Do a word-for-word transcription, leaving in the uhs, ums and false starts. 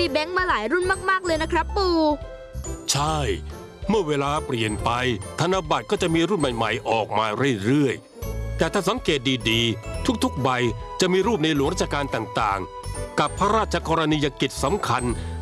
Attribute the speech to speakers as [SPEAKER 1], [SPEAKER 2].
[SPEAKER 1] แบงค์มาหลายรุ่นมากๆเลยนะครับปู่
[SPEAKER 2] ใช่เมื่อเวลาเปลี่ยนไปธนบัตรก็จะมีรุ่นใหม่ๆออกมาเรื่อยๆแต่ถ้าสังเกตดีๆทุกๆใบจะมีรูปในหลวงรัชกาลต่างๆกับพระราชกรณียกิจสำคัญ